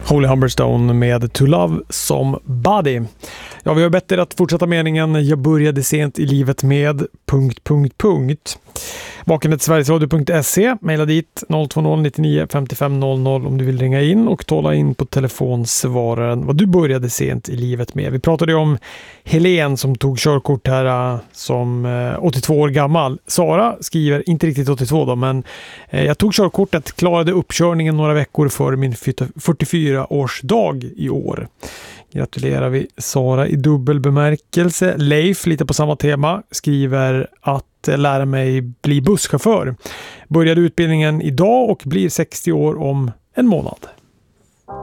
Holy Humberstone med To Love Somebody. Ja, vi har bett er att fortsätta meningen jag började sent i livet med ... Vakenet sverigesradio.se, mejla dit 020 99 55 00 om du vill ringa in och tala in på telefonsvararen vad du började sent i livet med. Vi pratade om Helen som tog körkort här som 82 år gammal. Sara skriver, inte riktigt 82 då, men jag tog körkortet, klarade uppkörningen några veckor före min 44-årsdag i år. Gratulerar vi Sara i dubbel bemärkelse. Leif, lite på samma tema, skriver att lära mig bli busschaufför. Började utbildningen idag och blir 60 år om en månad.